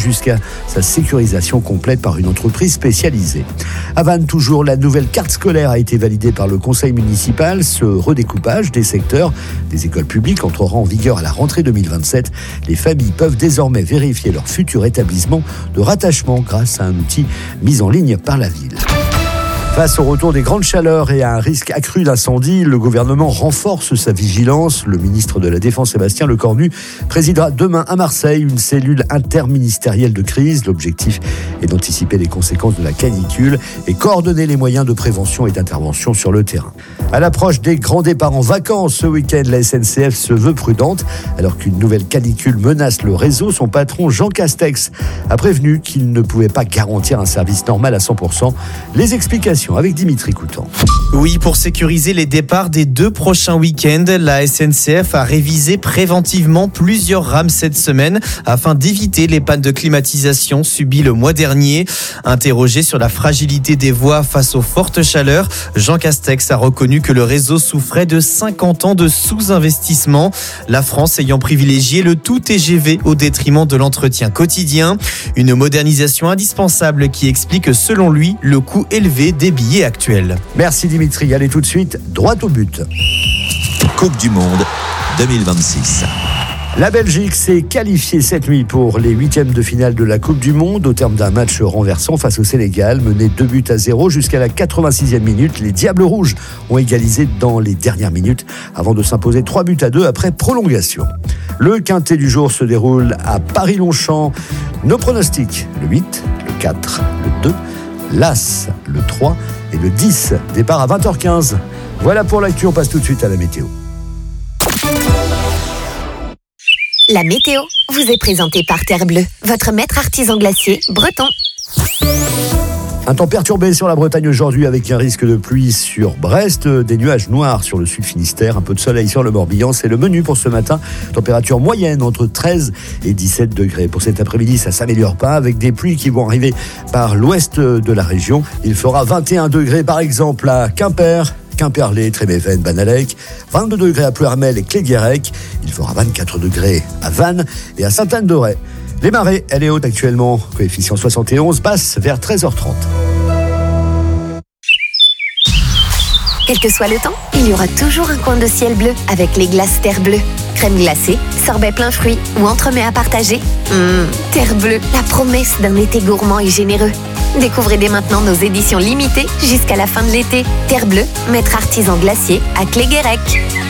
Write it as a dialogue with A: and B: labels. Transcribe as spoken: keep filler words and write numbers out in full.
A: jusqu'à sa sécurisation complète par une entreprise spécialisée. À Vannes, toujours, la nouvelle carte scolaire a été validée par le conseil municipal. Ce redécoupage des secteurs des écoles publiques entrera en vigueur à la rentrée deux mille vingt-sept. Les familles peuvent désormais vérifier leur futur établissement de rattachement grâce à un outil mis en ligne par la ville. Face au retour des grandes chaleurs et à un risque accru d'incendie, le gouvernement renforce sa vigilance. Le ministre de la Défense, Sébastien Lecornu, présidera demain à Marseille une cellule interministérielle de crise. L'objectif est d'anticiper les conséquences de la canicule et coordonner les moyens de prévention et d'intervention sur le terrain. À l'approche des grands départs en vacances ce week-end, la S N C F se veut prudente. Alors qu'une nouvelle canicule menace le réseau, son patron Jean Castex a prévenu qu'il ne pouvait pas garantir un service normal à cent pour cent. Les explications avec Dimitri Coutan.
B: Oui, pour sécuriser les départs des deux prochains week-ends, la S N C F a révisé préventivement plusieurs rames cette semaine afin d'éviter les pannes de climatisation subies le mois dernier. Interrogé sur la fragilité des voies face aux fortes chaleurs, Jean Castex a reconnu que le réseau souffrait de cinquante ans de sous-investissement, la France ayant privilégié le tout T G V au détriment de l'entretien quotidien. Une modernisation indispensable qui explique selon lui le coût élevé des billets actuels.
A: Merci Dimitri, allez tout de suite, droit au but.
C: Coupe du Monde deux mille vingt-six.
A: La Belgique s'est qualifiée cette nuit pour les huitièmes de finale de la Coupe du Monde au terme d'un match renversant face au Sénégal, mené deux buts à zéro jusqu'à la quatre-vingt-sixième minute. Les Diables Rouges ont égalisé dans les dernières minutes avant de s'imposer trois buts à deux après prolongation. Le quintet du jour se déroule à Paris-Longchamp. Nos pronostics, le huit, le quatre, le deux, l'As, le trois et le dix. Départ à vingt heures quinze. Voilà pour l'actu, on passe tout de suite à la météo.
D: La météo vous est présentée par Terre Bleue, votre maître artisan glacier breton.
A: Un temps perturbé sur la Bretagne aujourd'hui avec un risque de pluie sur Brest, des nuages noirs sur le sud Finistère, un peu de soleil sur le Morbihan. C'est le menu pour ce matin. Température moyenne entre treize et dix-sept degrés. Pour cet après-midi, ça ne s'améliore pas avec des pluies qui vont arriver par l'ouest de la région. Il fera vingt et un degrés par exemple à Quimper, Quimperlé, Tréméven, Banalec, vingt-deux degrés à Plouermel et Cléguérec. Il fera vingt-quatre degrés à Vannes et à Sainte-Anne-d'Auray. Les marées, elle est haute actuellement, coefficient soixante et onze, basse vers treize heures trente.
D: Quel que soit le temps, il y aura toujours un coin de ciel bleu avec les glaces Terre Bleue. Crème glacée, sorbet plein fruits ou entremets à partager. Mmh, Terre Bleue, la promesse d'un été gourmand et généreux. Découvrez dès maintenant nos éditions limitées jusqu'à la fin de l'été. Terre Bleue, maître artisan glacier à Cléguérec.